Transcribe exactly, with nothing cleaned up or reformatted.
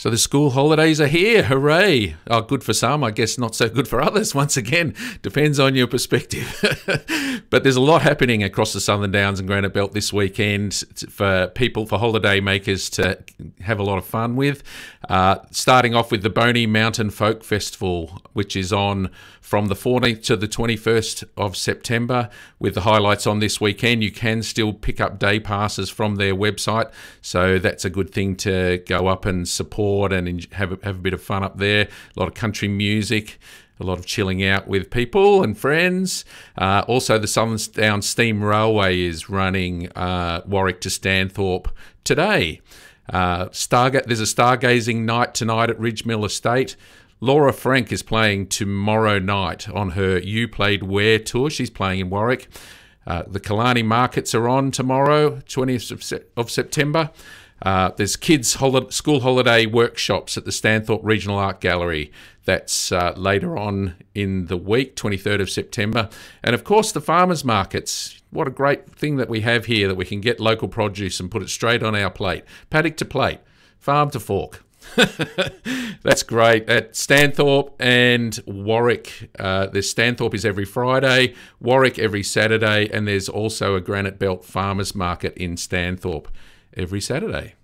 So the school holidays are here. Hooray. Oh, good for some. I guess not so good for others. Once again, depends on your perspective. But there's a lot happening across the Southern Downs and Granite Belt this weekend for people, for holiday makers to have a lot of fun with. Uh, starting off with the Boney Mountain Folk Festival, which is on from the fourteenth to the twenty-first of September, with the highlights on this weekend. You can still pick up day passes from their website, so that's a good thing to go up and support and have a, have a bit of fun up there. A lot of country music, a lot of chilling out with people and friends. Uh, also, the Southern Downs Steam Railway is running uh, Warwick to Stanthorpe today. Uh, Starga- there's a stargazing night tonight at Ridge Mill Estate. Laura Frank is playing tomorrow night on her You Played Where tour. She's playing in Warwick. Uh, the Killarney markets are on tomorrow, twentieth of, se- of September. Uh, there's kids' hol- school holiday workshops at the Stanthorpe Regional Art Gallery. That's uh, later on in the week, twenty-third of September. And of course, the farmers markets. What a great thing that we have here, that we can get local produce and put it straight on our plate. Paddock to plate, farm to fork. That's great. At Stanthorpe and Warwick, uh, there's Stanthorpe is every Friday, Warwick every Saturday, and there's also a Granite Belt Farmers Market in Stanthorpe every Saturday.